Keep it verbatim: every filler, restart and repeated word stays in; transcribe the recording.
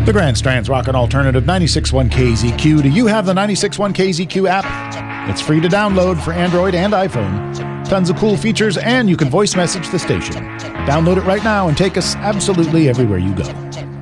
The Grand Strand's Rockin' Alternative ninety-six point one K Z Q. Do you have the ninety-six point one K Z Q app? It's free to download for Android and iPhone. Tons of cool features, and you can voice message the station. Download it right now and take us absolutely everywhere you go.